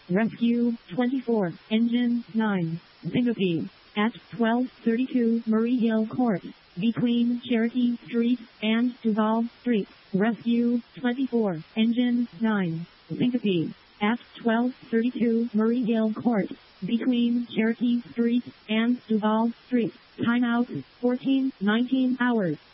Rescue 24, Engine 9, Zingapee, at 1232 Murray Hill Court, between Cherokee Street and Duval Street. Rescue 24, Engine 9, Zingapee, at 1232 Murray Hill Court, between Cherokee Street and Duval Street. Timeout 14:19 hours.